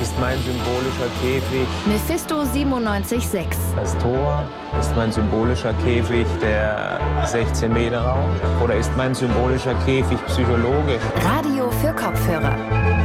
ist mein symbolischer Käfig. Mephisto 97,6. Das Tor ist mein symbolischer Käfig, der 16 Meter Raum. Oder ist mein symbolischer Käfig psychologisch? Radio für Kopfhörer.